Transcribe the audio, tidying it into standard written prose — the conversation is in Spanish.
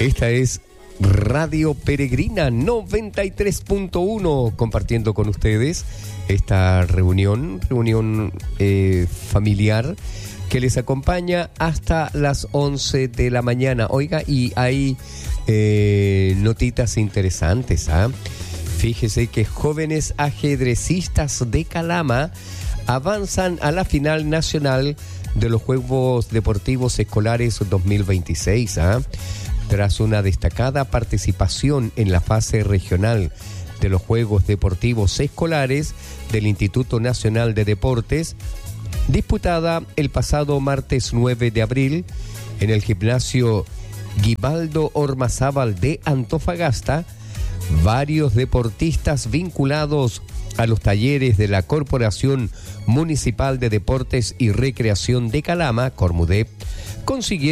Esta es Radio Peregrina 93.1, compartiendo con ustedes esta reunión familiar que les acompaña hasta las 11 de la mañana. Oiga, y hay notitas interesantes, ¿ah? Fíjese que jóvenes ajedrecistas de Calama avanzan a la final nacional de los Juegos Deportivos Escolares 2026, ¿ah? Tras una destacada participación en la fase regional de los Juegos Deportivos Escolares del Instituto Nacional de Deportes, disputada el pasado martes 9 de abril en el gimnasio Guibaldo Ormazábal de Antofagasta, varios deportistas vinculados a los talleres de la Corporación Municipal de Deportes y Recreación de Calama, Cormudep, consiguieron